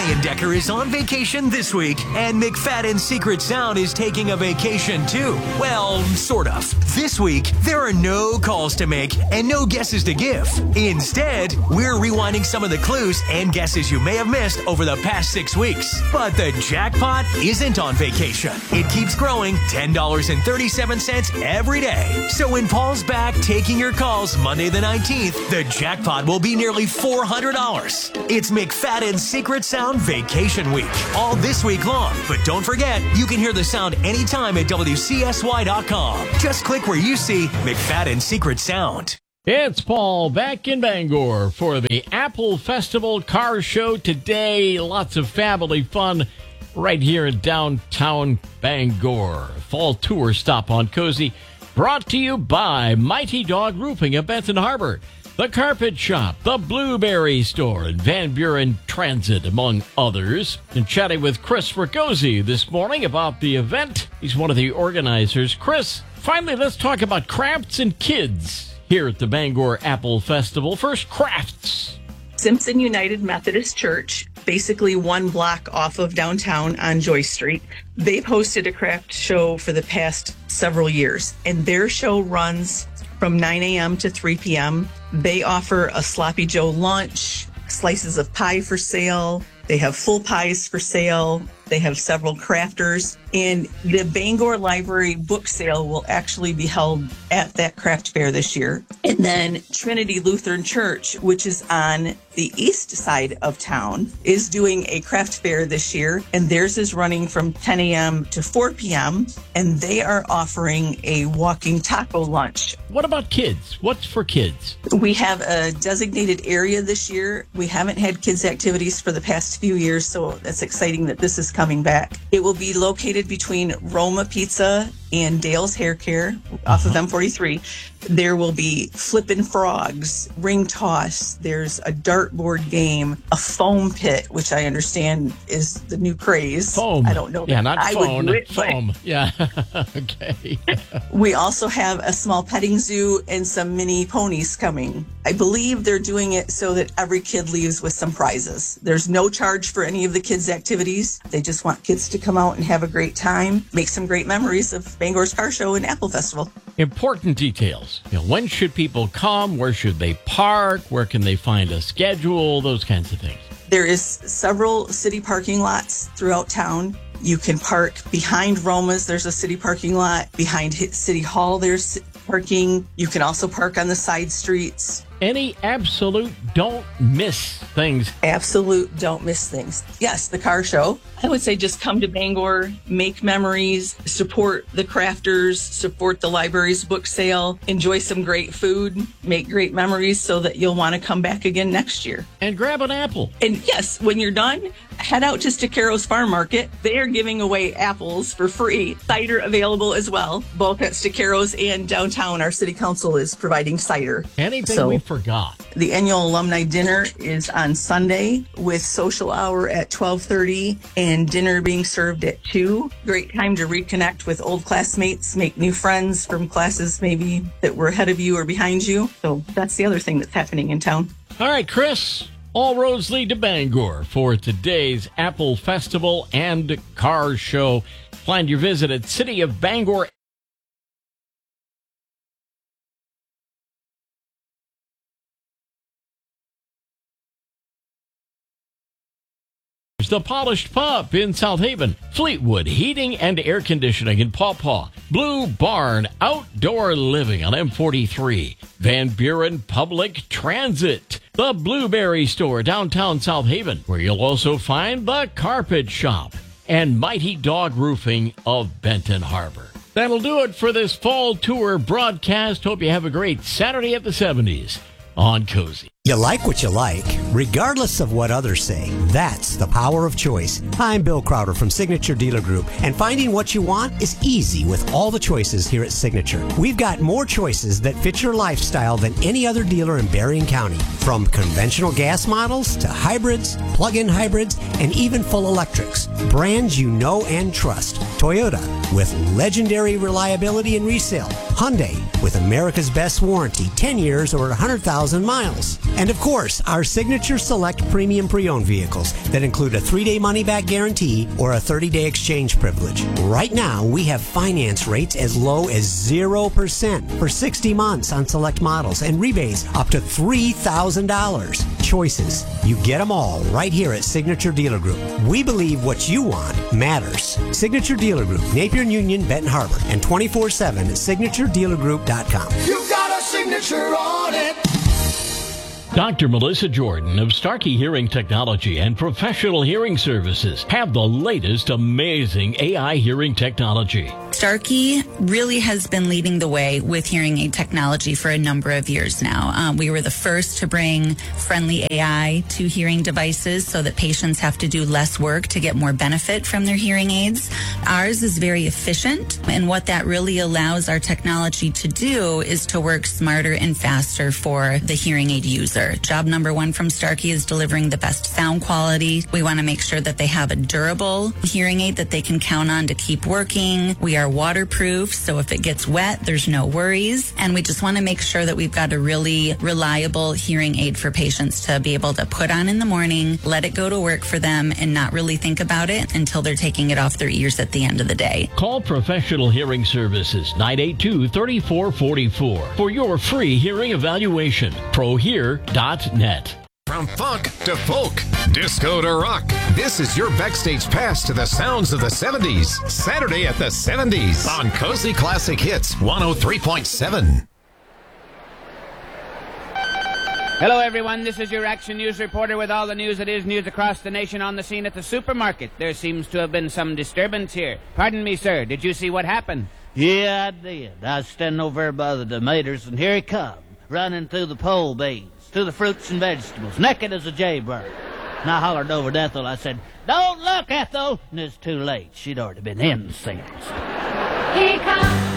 Lion Decker is on vacation this week, and McFadden's Secret Sound is taking a vacation too. Well, sort of. This week, there are no calls to make and no guesses to give. Instead, we're rewinding some of the clues and guesses you may have missed over the past 6 weeks. But the jackpot isn't on vacation. It keeps growing $10.37 every day. So when Paul's back taking your calls Monday the 19th, the jackpot will be nearly $400. It's McFadden's Secret Sound Vacation Week, all this week long. But don't forget, you can hear the sound anytime at WCSY.com. Just click where you see McFadden's Secret Sound. It's Paul back in Bangor for the Apple Festival Car Show today. Lots of family fun right here in downtown Bangor. Fall tour stop on Cozy, brought to you by Mighty Dog Roofing of Benton Harbor, The Carpet Shop, The Blueberry Store, and Van Buren Transit, among others. And chatting with Chris Ragosi this morning about the event. He's one of the organizers. Chris, finally, let's talk about crafts and kids here at the Bangor Apple Festival. First, crafts. Simpson United Methodist Church, basically 1 block off of downtown on Joyce Street. They've hosted a craft show for the past several years, and their show runs from 9 a.m. to 3 p.m. They offer a Sloppy Joe lunch, slices of pie for sale. They have full pies for sale. They have several crafters. And the Bangor Library book sale will actually be held at that craft fair this year. And then Trinity Lutheran Church, which is on the east side of town, is doing a craft fair this year. And theirs is running from 10 a.m. to 4 p.m. And they are offering a walking taco lunch. What about kids? What's for kids? We have a designated area this year. We haven't had kids' activities for the past few years, so that's exciting that this is coming back. It will be located between Roma Pizza and Dale's Hair Care off of M43. There will be flippin' frogs, ring toss. There's a dartboard game, a foam pit, which I understand is the new craze. Foam. I don't know. Yeah, not I phone. would do it, foam. Yeah. Okay. We also have a small petting zoo and some mini ponies coming. I believe they're doing it so that every kid leaves with some prizes. There's no charge for any of the kids' activities. They just want kids to come out and have a great time, make some great memories of Bangor's Car Show and Apple Festival. Important details. When should people come? Where should they park? Where can they find a schedule? Those kinds of things. There is several city parking lots throughout town. You can park behind Roma's. There's a city parking lot. Behind City Hall, there's parking. You can also park on the side streets. Any absolute don't miss things. Absolute don't miss things. Yes, the car show. I would say just come to Bangor, make memories, support the crafters, support the library's book sale, enjoy some great food, make great memories so that you'll want to come back again next year. And grab an apple. And yes, when you're done, head out to Stacaro's Farm Market. They are giving away apples for free. Cider available as well, both at Stacaro's and downtown. Our city council is providing cider. Anything we forgot. The annual alumni dinner is on Sunday with social hour at 12:30 and dinner being served at 2. Great time to reconnect with old classmates, make new friends from classes maybe that were ahead of you or behind you. So that's the other thing that's happening in town. All right, Chris. All roads lead to Bangor for today's Apple Festival and Car Show. Find your visit at City of Bangor. The Polished Pup in South Haven, Fleetwood Heating and Air Conditioning in Paw Paw, Blue Barn Outdoor Living on M43, Van Buren Public Transit, the Blueberry Store downtown South Haven, where you'll also find the Carpet Shop, and Mighty Dog Roofing of Benton Harbor. That'll do it for this fall tour broadcast. Hope you have a great Saturday at the 70s on Cozy. You like what you like, regardless of what others say. That's the power of choice. I'm Bill Crowder from Signature Dealer Group, and finding what you want is easy with all the choices here at Signature. We've got more choices that fit your lifestyle than any other dealer in Berrien County. From conventional gas models to hybrids, plug-in hybrids, and even full electrics. Brands you know and trust. Toyota with legendary reliability and resale. Hyundai with America's best warranty, 10 years or 100,000 miles. And of course, our Signature Select Premium Pre-Owned vehicles that include a 3-day money-back guarantee or a 30-day exchange privilege. Right now, we have finance rates as low as 0% for 60 months on select models and rebates up to $3,000. Choices. You get them all right here at Signature Dealer Group. We believe what you want matters. Signature Dealer Group, Napier and Union, Benton Harbor, and 24/7 at signaturedealergroup.com. You've got a signature on it. Dr. Melissa Jordan of Starkey Hearing Technology and Professional Hearing Services have the latest amazing AI hearing technology. Starkey really has been leading the way with hearing aid technology for a number of years now. We were the first to bring friendly AI to hearing devices so that patients have to do less work to get more benefit from their hearing aids. Ours is very efficient, and what that really allows our technology to do is to work smarter and faster for the hearing aid user. Job number one from Starkey is delivering the best sound quality. We want to make sure that they have a durable hearing aid that they can count on to keep working. We are waterproof, so if it gets wet, there's no worries. And we just want to make sure that we've got a really reliable hearing aid for patients to be able to put on in the morning, let it go to work for them, and not really think about it until they're taking it off their ears at the end of the day. Call Professional Hearing Services 982-3444 for your free hearing evaluation. ProHear.net. From funk to folk, disco to rock, this is your backstage pass to the sounds of the 70s. Saturday at the 70s on Cozy Classic Hits 103.7. Hello, everyone. This is your Action News reporter with all the news that is news across the nation. On the scene at the supermarket, there seems to have been some disturbance here. Pardon me, sir. Did you see what happened? Yeah, I did. I was standing over there by the tomatoes, and here he come, running through the pole beans, through the fruits and vegetables, naked as a jaybird. And I hollered over to Ethel. I said, "Don't look, Ethel!" And it's too late. She'd already been incensed. Here comes